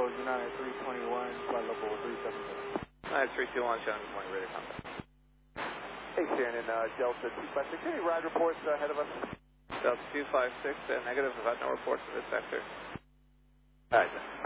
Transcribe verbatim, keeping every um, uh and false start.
Bravo, United three twenty-one, flight level three seventy-seven. United three two one, Shannon, good morning, radio contact. Hey Shannon, uh, Delta two five six, any ride reports uh, ahead of us? Delta two five six, uh, negative, I've had no reports of this sector. Alright,